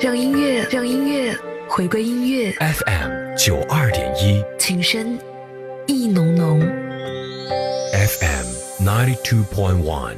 让音乐回归音乐。 FM 92.1， 情深意浓浓。 FM 92.1。